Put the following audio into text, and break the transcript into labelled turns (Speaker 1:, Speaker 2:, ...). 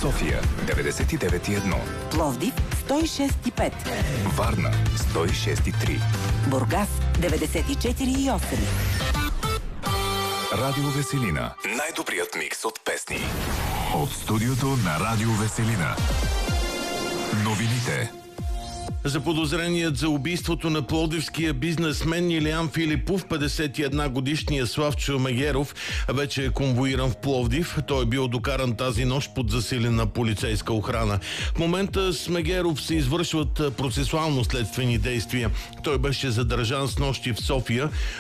Speaker 1: София 99,1,
Speaker 2: Пловдив 106,5,
Speaker 1: Варна 106,3,
Speaker 2: Бургас 94,8.
Speaker 1: Радио Веселина. Най-добрият микс от песни. От студиото на Радио Веселина. Новините.
Speaker 3: Заподозреният за убийството на пловдивския бизнесмен Илиян Филипов, 51-годишния Славчо Мегеров, вече е конвоиран в Пловдив. Той е бил докаран тази нощ под засилена полицейска охрана. В момента с Мегеров се извършват процесуално-следствени действия. Той беше задържан снощи в София.